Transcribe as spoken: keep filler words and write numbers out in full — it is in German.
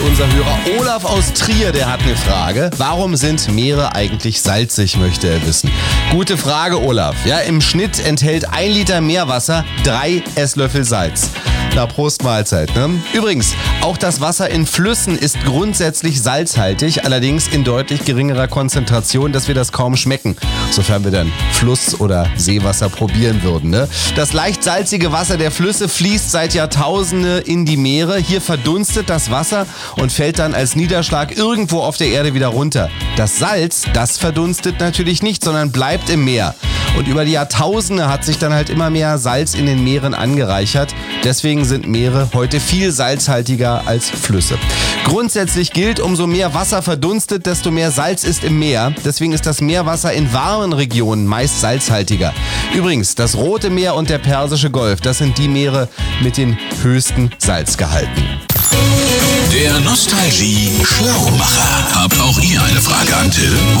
unser Hörer Olaf aus Trier, der hat eine Frage. Warum sind Meere eigentlich salzig, möchte er wissen. Gute Frage, Olaf. Ja, im Schnitt enthält ein Liter Meerwasser drei Esslöffel Salz. Na, Prost Mahlzeit, ne? Übrigens, auch das Wasser in Flüssen ist grundsätzlich salzhaltig, allerdings in deutlich geringerer Konzentration, dass wir das kaum schmecken, sofern wir dann Fluss- oder Seewasser probieren würden, ne? Das leicht salzige Wasser der Flüsse fließt seit Jahrtausenden in die Meere. Hier verdunstet das Wasser und fällt dann als Niederschlag irgendwo auf der Erde wieder runter. Das Salz, das verdunstet natürlich nicht, sondern bleibt im Meer. Und über die Jahrtausende hat sich dann halt immer mehr Salz in den Meeren angereichert. Deswegen sind Meere heute viel salzhaltiger als Flüsse. Grundsätzlich gilt, umso mehr Wasser verdunstet, desto mehr Salz ist im Meer. Deswegen ist das Meerwasser in warmen Regionen meist salzhaltiger. Übrigens, das Rote Meer und der Persische Golf, das sind die Meere mit den höchsten Salzgehalten. Der Nostalgie-Schlaumacher. Habt auch ihr eine Frage an Till?